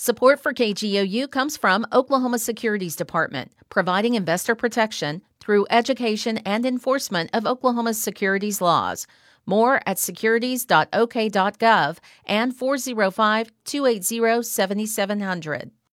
Support for KGOU comes from Oklahoma Securities Department, providing investor protection through education and enforcement of Oklahoma's securities laws. More at securities.ok.gov and 405-280-7700.